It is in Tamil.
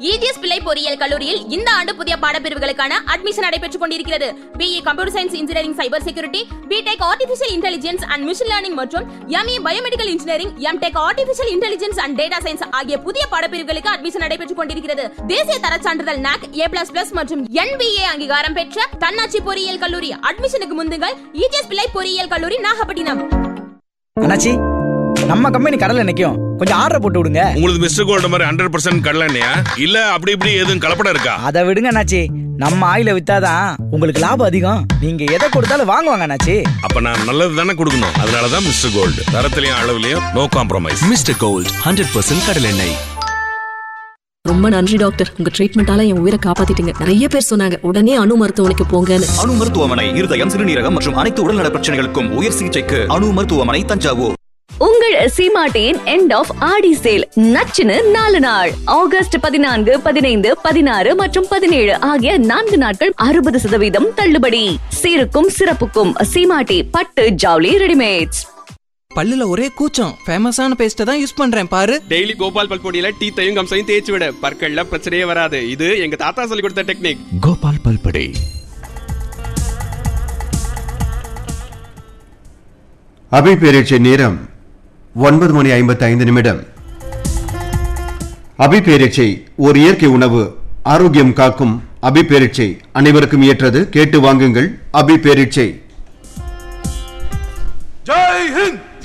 EGS பிள்ளை பொறியியல் கல்லூரியில் இந்த ஆண்டு புதிய பாடப்பிரிவுகளுக்கான அட்மிஷன் நடைபெற்றுக் கொண்டிருக்கிறது. BE computer science engineering cyber security, BTech artificial intelligence and machine learning மற்றும் ME biomedical engineering, MTech artificial intelligence and data science ஆகிய புதிய பாடப்பிரிவுகளுக்கு அட்மிஷன் நடைபெற்றுக் கொண்டிருக்கிறது. தேசிய தரச் சான்றிதழ் NAC A++ மற்றும் NBA அங்கீகாரம் பெற்ற தன்னாட்சி பொறியியல் கல்லூரி. அட்மிஷனுக்கு முந்துங்கள். EGS பிள்ளை பொறியியல் கல்லூரி, நாகப்பட்டினம். அண்ணாச்சி, நம்ம கம்பெனி கடல்ல நிக்கும், கொஞ்சம் ஆர்டர் போட்டு விடுங்க. உங்களுக்கு மிஸ்டர் கோல்ட் மாதிரி 100% கடலை எண்ணெயா இல்ல அப்படி இப்படி எதுவும் கலப்படம் இருக்கா? அதை விடுங்க அண்ணாச்சி, நம்ம ஆயில வித்தாதான் உங்களுக்கு லாபம் அதிகம். நீங்க எதை கொடுத்தாலும் வாங்குவாங்க அண்ணாச்சி. அப்ப நான் நல்லது தானே கொடுக்கணும். அதனாலதான் mister gold, தரத்திலையும் அளவுலயும் no compromise. Mister gold 100% கடல் எண்ணெய். ரொம்ப நன்றி டாக்டர், உங்க ட்ரீட்மெண்டால என் உயிரை காப்பாத்திட்டீங்க. நிறைய பேர் சொன்னாங்க உடனே அணு மருத்துவமனைக்கு போங்கன்னு. அணு மருத்துவமனை இருதயம், சிறுநீரகம் மற்றும் அனைத்து உடல்நல பிரச்சனைகளுக்கும் உயர் சிகிச்சைக்கு அணு மருத்துவமனை, தஞ்சாவூர். உங்கள் சீமாட்டியின் எண்ட் ஆஃப் ஆடி சேல் நச்சுன்னு 4 நாள் ஆகஸ்ட் 14, 15, 16 மற்றும் 17 ஆகிய 4 நாட்கள் 60% தள்ளுபடி. சீருக்கும் சிறப்புக்கும் சீமாட்டி பட்டு ஜவுளி ரெடிமேட்ஸ். பல்லுல ஒரே கூச்சம், ஃபேமஸான பேஸ்ட தான் யூஸ் பண்றேன் பாரு. டெய்லி கோபால் பல்பொடியில டீத்தையும் கம்சையும் தேய்ச்சி விட, பற்கள்ல பிரச்சனையே வராது. இது எங்க தாத்தா சொல்லி கொடுத்த டெக்னிக். கோபால் பல்பொடி. அபிபேரட்சி நேரம் 9:55. அபிபேரட்சை ஒரு இயற்கை உணவு, ஆரோக்கியம் காக்கும் அபிபேரட்சை அனைவருக்கும் ஏற்றது. கேட்டு வாங்குங்கள் அபிபேரட்சை. ஜெய் ஹிந்த்.